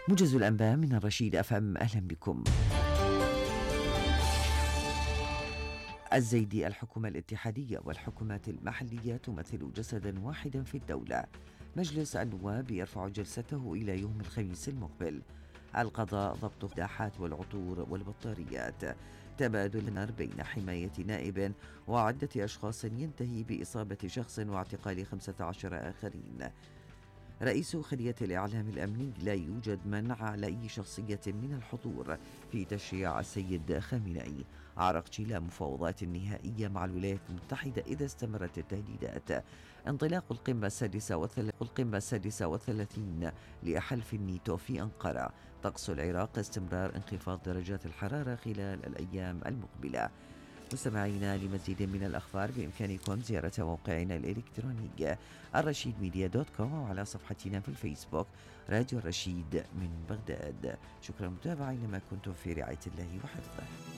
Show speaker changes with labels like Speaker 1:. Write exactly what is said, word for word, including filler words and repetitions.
Speaker 1: موجز الأنباء من الرشيد أف أم، أهلا بكم. الزيدي: الحكومة الاتحادية والحكومات المحلية تمثل جسدا واحدا في الدولة. مجلس النواب يرفع جلسته إلى يوم الخميس المقبل. القضاء: ضبط الداحات والعطور والبطاريات. تبادل النار بين حماية نائب وعدة أشخاص ينتهي بإصابة شخص واعتقال خمسة عشر آخرين. رئيس خلية الإعلام الأمني: لا يوجد منع على أي شخصية من الحضور في تشييع السيد خامنئي. عرقتشي: لا مفاوضات نهائية مع الولايات المتحدة إذا استمرت التهديدات. انطلاق القمة السادسة والثل... القمة السادسة والثلاثين لحلف الناتو في أنقرة. طقس العراق: استمرار انخفاض درجات الحرارة خلال الأيام المقبلة. مستمعينا، لمزيد من الأخبار بإمكانكم زيارة موقعنا الإلكتروني الرشيد ميديا دوت كوم وعلى صفحتنا في الفيسبوك راديو الرشيد من بغداد. شكرا متابعين، ما كنتم في رعاية الله وحفظه.